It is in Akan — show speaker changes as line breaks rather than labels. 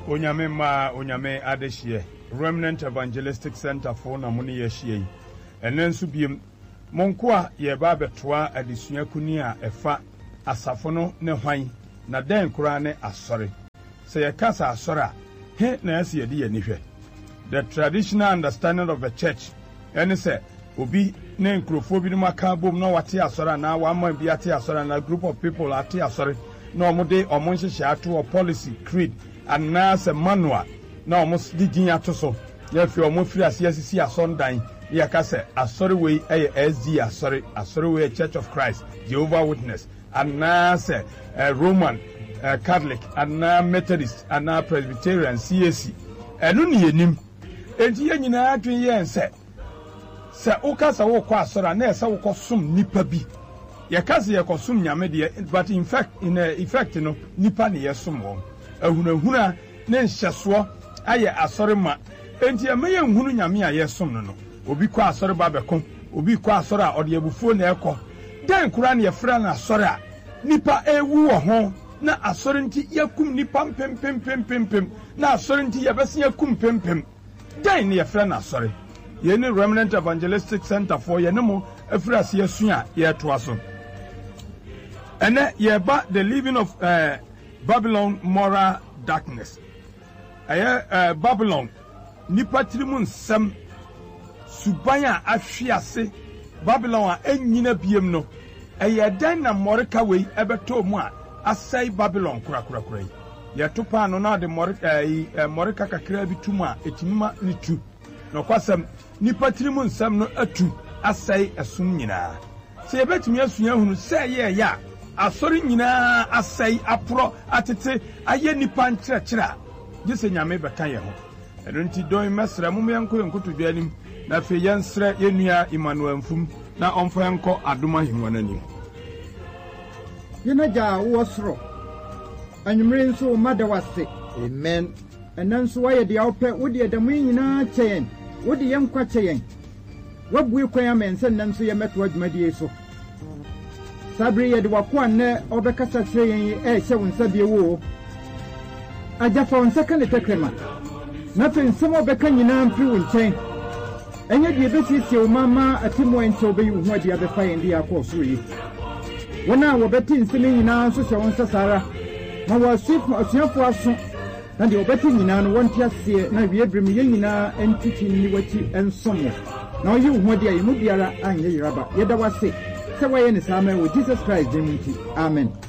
Onyame ma onyame adehye Remnant Evangelistic Center for na muni yehye enen nso biem monko a ye ba betoa adesua kuni a efa asafo no ne hwan na den kura ne asore se ye kasa asore a he na ase ye de ye nihwe the traditional understanding of the church ene se obi ne nkrofo bi no maka bom na wate asore na wa man bi ate asore na group of people ate asore na omude omonhyehyɛ ato policy creed and as a manual na almost digin atoso ya fi omofiri asisi asondan ya ka se asori we SD asori we Church of Christ Jehovah Witness and as Roman Catholic and Methodist and Presbyterian CAC enu ni yenim enti ye nyina atwen ye nse se ukasa wo kwa asori na ese wo kosum nipa bi ye ka se ye kosum nyame de but in effect no nipa ne yesom won ahunahuna ne nhyeso aye asori ma enti emeye nhunu nyame a yesom no obi kwa asori ba beko obi kwa asori a ode abufuo na ekọ den kura na yefra na asori a nipa ewu wo ho na asori nti yakum nipa pempempempempem na asori nti yebese yakum pempem den na yefra na asori ye ne Remnant Evangelistic Center for ye ne mo afra se yasu a ye to aso ene ye ba the living of Babylon moral darkness. Babylon nipa trimun sam subanya ahwiase Babylon a enyina biem no dan na morika we ebeto mu a asai Babylon kura ye topa no na de morika kakra bi tumu a etimma ni tu no kwasam nipa trimun sam no atu asai esum nyina se ebetumi asua hunu se ye ya asori nyina asai apro atete aye nipa nkyerɛkyerɛ gese nyame bɛka ye ho ɛno nti don mesra mu yanko nkotodwa anim na fe yɛnsrɛ yenua Emmanuel Mfum na ɔmfa yanko adoma himwana nim
yenaja wo soro anwumre nso madawase amen ɛnanso waye de awpɛ wode adamu nyina kyɛn wode yɛnkwa kyɛn wabue kwan amense nanso yɛmɛto adwumadie so Sabri yedi wakwa ne obekasa kyerɛ yɛn hyɛ wo nsa biewo agyafa wo nsa ka ne tekrema na fe nsɛm obeka nyinaa mfiri wo nkyɛn ɛnyɛ deɛ bɛsiesie wo mama atemu nkyɛ obeyi wo ho ade abɛfa yɛn de akɔ soro yi wɔn a wɔbɛte nsɛm nyinaa nso hyɛ wo nsa sara na wɔasuafo aso na deɛ wɔbɛte nyinaa no wɔnte aseɛ na wiebirem yɛn nyinaa ɛntiti nni wakyi ɛnsom wo na ɔyi wo ho ade a yɛmu biara anyɛ yeraba yɛda wase. So why any summer with Jesus Christ, Amen.